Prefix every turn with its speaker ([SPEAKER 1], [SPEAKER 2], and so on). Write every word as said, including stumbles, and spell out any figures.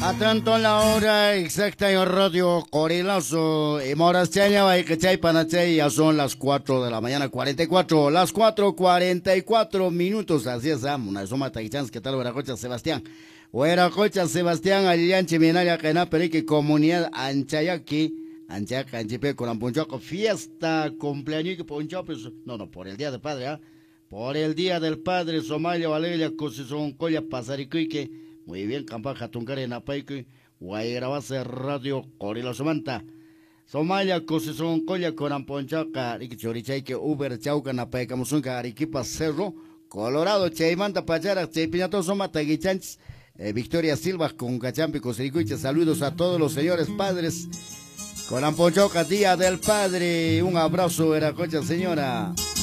[SPEAKER 1] Atento la hora exacta en Radio Corilazo. Y moras cheña y que chay panachay, ya son las cuatro de la mañana, cuarenta y cuatro, las cuatro cuarenta y cuatro minutos. Así es, una suma taquichans, ¿qué tal, Hueracocha Sebastián? Hueracocha Sebastián, Alian Chiminaria, Cana Perique, Comunidad Anchayaki, Anchaca, Anchipe, Corampunchoco, fiesta, cumpleaños que Poncho, pues, no, no, por el Día del Padre, ¿ah? ¿eh? Por el Día del Padre, Somalia, Valeria, Cosizón, Colla, Pasaricuique. Muy bien, Campa Jatuncare Napaique, Guayrabase Radio Corilazo Manta. Somalia, Cosizón, Colla, Coramponchaca, Riquichorichaique, Uber, Chauca, Napaica, Musunca, Arequipa, Cerro, Colorado, Chaimanta, Pachara, Chaipinato, Soma, Taguichanch, eh, Victoria Silva, con Cachampi, Cosiricuiche. Saludos a todos los señores padres. Coramponchaca, Día del Padre. Un abrazo, Hueracocha, señora.